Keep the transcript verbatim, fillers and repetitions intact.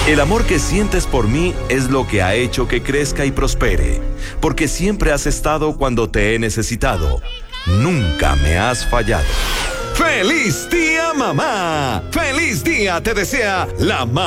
El amor que sientes por mí es lo que ha hecho que crezca y prospere, porque siempre has estado cuando te he necesitado. Nunca me has fallado. ¡Feliz día, mamá! ¡Feliz día te desea la mamá!